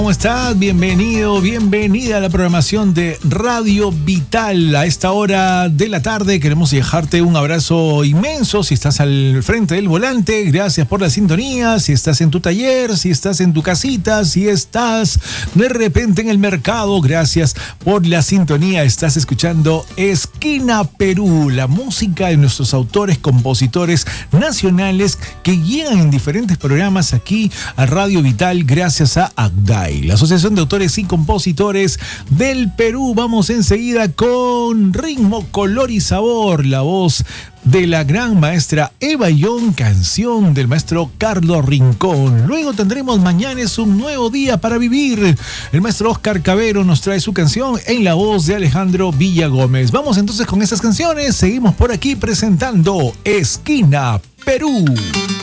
¿Cómo estás? Bienvenido, bienvenida a la programación de Radio Vital. A esta hora de la tarde queremos dejarte un abrazo inmenso. Si estás al frente del volante, gracias por la sintonía. Si estás en tu taller, si estás en tu casita, si estás de repente en el mercado, gracias por la sintonía. Estás escuchando Esquina Perú, la música de nuestros autores, compositores nacionales que llegan en diferentes programas aquí a Radio Vital gracias a ACDAI, la Asociación de Autores y Compositores del Perú. Vamos enseguida con Ritmo, Color y Sabor, la voz de la gran maestra Eva Young, canción del maestro Carlos Rincón. Luego tendremos Mañana es un nuevo día para vivir. El maestro Oscar Cabero nos trae su canción en la voz de Alejandro Villagómez. Vamos entonces con estas canciones. Seguimos por aquí presentando Esquina Perú.